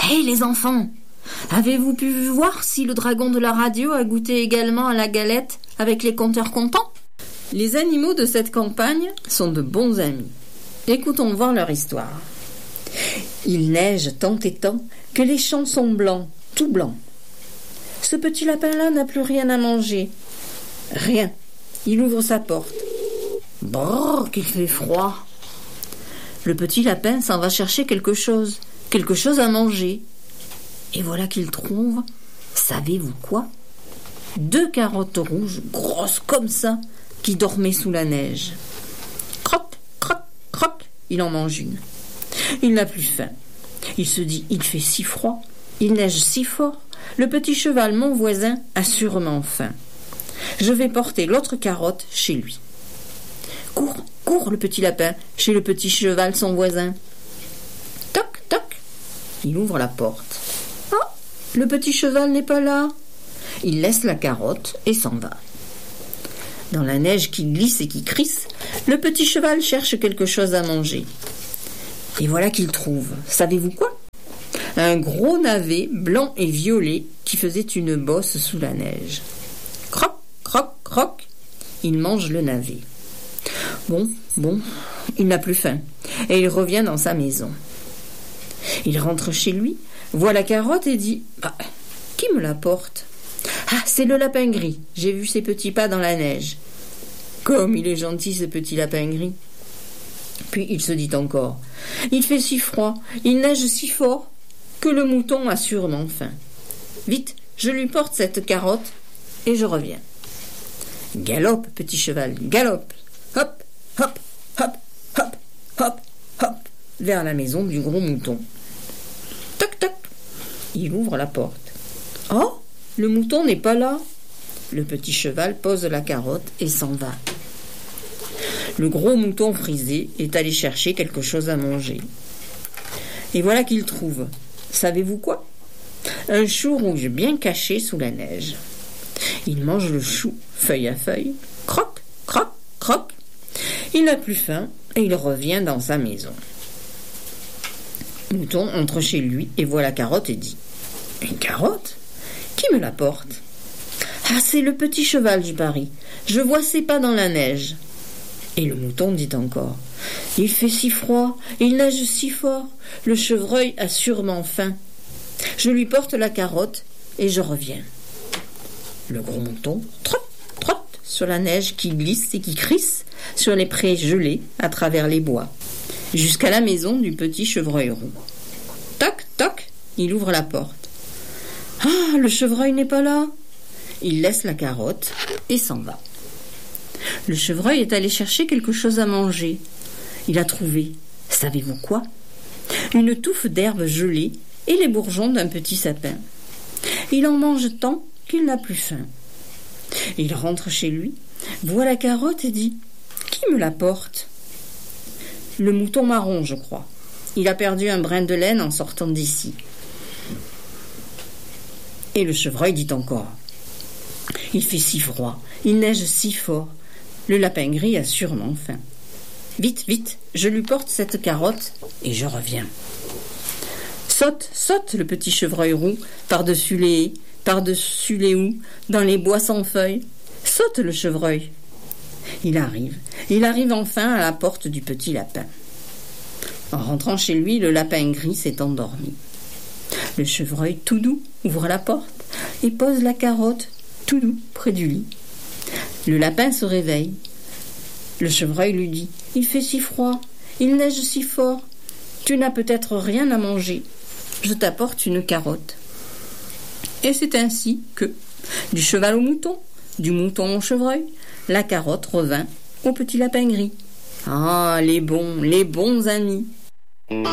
Hé les enfants, avez-vous pu voir si le dragon de la radio a goûté également à la galette avec les compteurs contents? Les animaux de cette campagne sont de bons amis. Écoutons voir leur histoire. Il neige tant et tant que les champs sont blancs, tout blancs. Ce petit lapin-là n'a plus rien à manger. Rien. Il ouvre sa porte. Brrr, qu'il fait froid. Le petit lapin s'en va chercher quelque chose à manger. Et voilà qu'il trouve, savez-vous quoi? 2 carottes rouges, grosses comme ça, qui dormaient sous la neige. Croc, croc, croc, il en mange une. Il n'a plus faim. Il se dit, il fait si froid, il neige si fort, le petit cheval, mon voisin, a sûrement faim. Je vais porter l'autre carotte chez lui. Cours, cours, le petit lapin, chez le petit cheval, son voisin. Toc, toc. Il ouvre la porte. Ah, le petit cheval n'est pas là. Il laisse la carotte et s'en va. Dans la neige qui glisse et qui crisse, le petit cheval cherche quelque chose à manger. Et voilà qu'il trouve, savez-vous quoi? Un gros navet blanc et violet qui faisait une bosse sous la neige. Croc, croc, croc, il mange le navet. Bon, il n'a plus faim et il revient dans sa maison. Il rentre chez lui, voit la carotte et dit « Qui me la porte ?»« Ah, c'est le lapin gris, j'ai vu ses petits pas dans la neige. » Comme il est gentil ce petit lapin gris. Puis il se dit encore « Il fait si froid, il neige si fort que le mouton a sûrement faim. Vite, je lui porte cette carotte et je reviens. » Galope, petit cheval, galope. Hop, hop, hop, hop, hop, hop, vers la maison du gros mouton. Toc, toc, il ouvre la porte. Oh, le mouton n'est pas là. Le petit cheval pose la carotte et s'en va. Le gros mouton frisé est allé chercher quelque chose à manger. Et voilà qu'il trouve, savez-vous quoi? Un chou rouge bien caché sous la neige. Il mange le chou, feuille à feuille, croc, croc, croc. Il n'a plus faim et il revient dans sa maison. Mouton entre chez lui et voit la carotte et dit « Une carotte? Qui me la porte? Ah, c'est le petit cheval du paris. Je vois ses pas dans la neige. » Et le mouton dit encore « Il fait si froid, il neige si fort, le chevreuil a sûrement faim. Je lui porte la carotte et je reviens. » Le gros mouton trotte, trotte sur la neige qui glisse et qui crisse sur les prés gelés à travers les bois, jusqu'à la maison du petit chevreuil roux. Toc, toc, il ouvre la porte. Ah, le chevreuil n'est pas là. Il laisse la carotte et s'en va. Le chevreuil est allé chercher quelque chose à manger. Il a trouvé, savez-vous quoi? Une touffe d'herbe gelée et les bourgeons d'un petit sapin. Il en mange tant qu'il n'a plus faim. Il rentre chez lui, voit la carotte et dit « Qui me la porte ?» Le mouton marron, je crois. Il a perdu un brin de laine en sortant d'ici. Et le chevreuil dit encore « Il fait si froid, il neige si fort, le lapin gris a sûrement faim. Vite, vite, je lui porte cette carotte et je reviens. » Saute, saute le petit chevreuil roux par-dessus les haies, par-dessus les houx, dans les bois sans feuilles. Saute le chevreuil. Il arrive enfin à la porte du petit lapin. En rentrant chez lui, le lapin gris s'est endormi. Le chevreuil tout doux ouvre la porte et pose la carotte tout doux près du lit. Le lapin se réveille. Le chevreuil lui dit « Il fait si froid, il neige si fort, tu n'as peut-être rien à manger. Je t'apporte une carotte. » Et c'est ainsi que, du cheval au mouton, du mouton au chevreuil, la carotte revint au petit lapin gris. Ah, les bons amis!